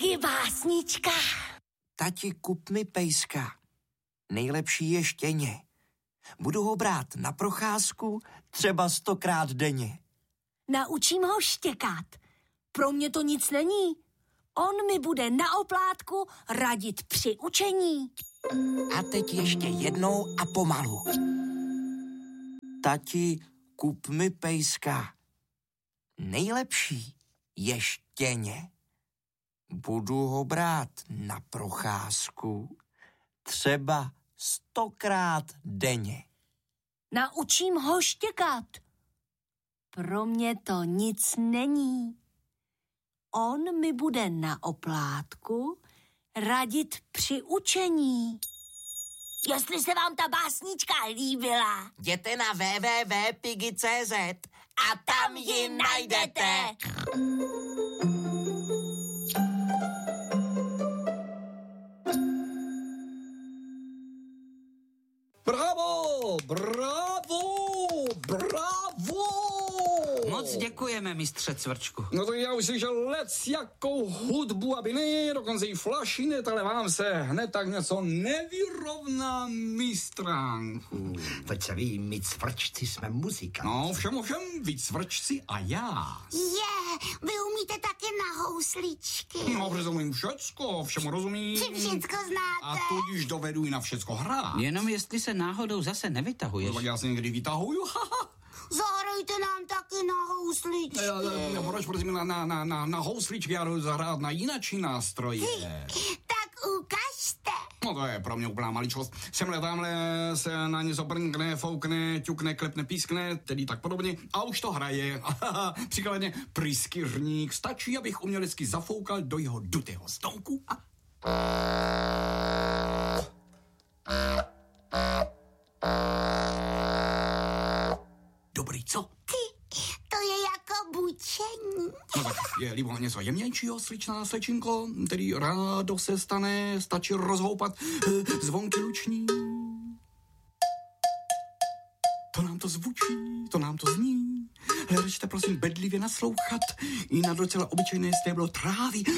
Piggy básnička. Tati, kup mi pejska. Nejlepší je štěně. Budu ho brát na procházku třeba 100krát denně. Naučím ho štěkat. Pro mě to nic není. On mi bude na oplátku radit při učení. A teď ještě jednou a pomalu. Tati, kup mi pejska. Nejlepší je štěně. Budu ho brát na procházku třeba 100krát denně. Naučím ho štěkat. Pro mě to nic není. On mi bude na oplátku radit při učení. Jestli se vám ta básnička líbila, Jděte na www.piggy.cz a tam ji najdete. Bravo, bravo, bravo! Moc děkujeme, mistře Cvrčku. No to já už slyšel jakou hudbu, aby ne, dokonce i flašinet, ale vám se hned tak něco nevyrovná, mistránku. Teď se ví, my Cvrčci jsme muzikanti. No, všem, vy Cvrčci a já. Vy umíte taky na housličky. No, protože umím všecko, všemu rozumím. Všecko znáte. A tudíž dovedu i na všecko hrát. Jenom jestli se náhodou zase nevytahuješ. Tak já se někdy vytahuju, Zahrajte nám taky na housličky. Proč prosím na housličky, já jdu zahrát na jinačí nástroje. Tak ukažte. No to je pro mě úplná maličkost. Semhle tamhle se na něco brnkne, foukne, ťukne, klepne, pískne, tedy tak podobně. A už to hraje. Příkladně pryskyřník. Stačí, abych umělecky zafoukal do jeho dutého stonku. Dobrý, co? To je jako bučení. No tak je libo něco jemnějšího, sličná slečinko, který rádo se stane, stačí rozhoupat zvonky luční. To nám to zvučí, to nám to zní. Hledačte prosím bedlivě naslouchat i na docela obyčejné stéblo trávy.